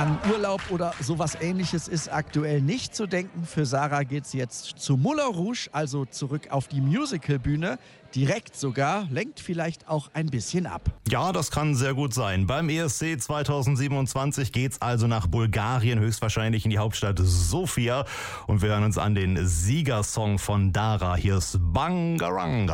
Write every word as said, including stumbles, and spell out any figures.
An Urlaub oder sowas Ähnliches ist aktuell nicht zu denken. Für Sarah geht's jetzt zu Moulin Rouge, also zurück auf die Musicalbühne. Direkt sogar, lenkt vielleicht auch ein bisschen ab. Ja, das kann sehr gut sein. Beim E S C zweitausendsiebenundzwanzig geht's also nach Bulgarien, höchstwahrscheinlich in die Hauptstadt Sofia. Und wir hören uns an den Siegersong von Dara. Hier ist Bangaranga.